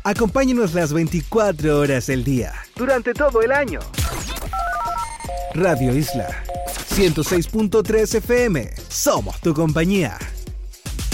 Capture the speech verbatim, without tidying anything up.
Acompáñanos las veinticuatro horas del día, durante todo el año. Radio Isla ciento seis punto tres F M. Somos tu compañía.